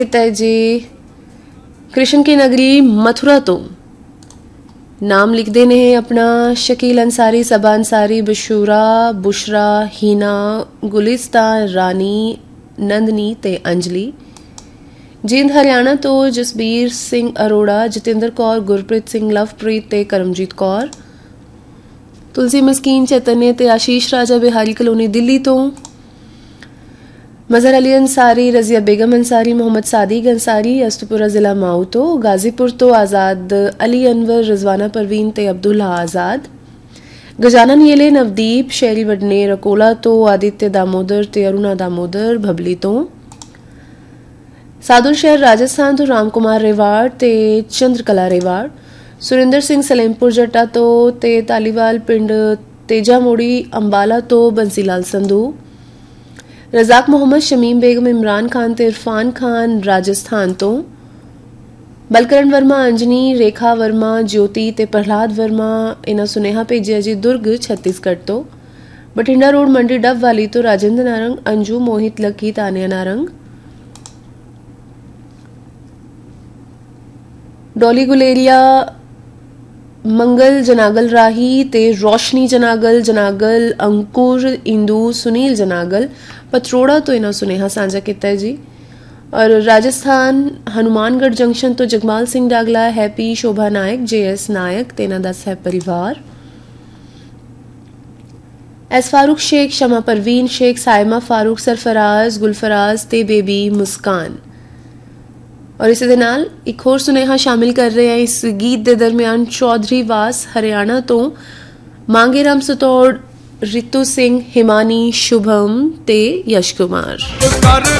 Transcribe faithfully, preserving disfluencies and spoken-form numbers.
जी कृष्ण की नगरी मथुरा तो नाम लिखते ने अपना शकील अंसारी, सबा अंसारी, बशूरा, बुशरा, हीना, गुलिस्तान, रानी, नंदनी ते अंजलि। जींद हरियाणा तो जसबीर सिंह अरोड़ा, जतिंदर कौर, गुरप्रीत सिंह, लवप्रीत ते करमजीत कौर। तुलसी मस्कीन, चैतन्य ते आशीष राजा, बिहारी कलोनी दिल्ली तो मजहर अली अंसारी, रजिया बेगम अंसारी, मोहम्मद सादिक अंसारी, अस्तपुरा जिला माऊ तो गाजीपुर तो आज़ाद अली अनवर, रिजवाना परवीन ते अब्दुल्ला आज़ाद। गजानन येले, नवदीप, शैली वडनेर अकोला तो आदित्य दामोदर ते अरुणा दामोदर भबली तो। सादुल शहर राजस्थान तो राम कुमार रेवाड़ ते चंद्रकला रेवाड़। सुरेंद्र सिंह सलेमपुर जट्टा तो ते तालीवाल पिंड तेजा मोड़ी अंबाला तो बंसीलाल संधू। रजाक मोहम्मद, शमीम बेगम, इमरान खान ते इरफान खान राजस्थान तो। बलकरण वर्मा, अंजनी, रेखा वर्मा, ज्योति ते प्रहलाद वर्मा इन्हें सुनेहा भेजिया जी दुर्ग छत्तीसगढ़ तो। बठिंडा रोड मंडी डब वाली तो राजेंद्र नारंग, अंजू, मोहित, लकी, तानिया नारंग। डोली गुलेरिया, मंगल जनागल राही ते रोशनी जनागल, जनागल, अंकुर, इंदू, सुनील जनागल, पथरोड़ा तो इन्हें सुनेहा साझा किया है जी। और राजस्थान हनुमानगढ़ जंक्शन तो जगमाल सिंह डागला, हैप्पी, शोभा नायक, जे एस नायक तेना दस है परिवार। एस फारूक शेख, शमा परवीन शेख, सायमा फारूक, सरफराज, गुलफराज ते बेबी मुस्कान। और इस दे नाल एक होर सुनेहा शामिल कर रहे हैं इस गीत के दरमियान चौधरी वास हरियाणा तो मांगे राम सतौड़, रितु सिंह, हिमानी, शुभम ते यश कुमार।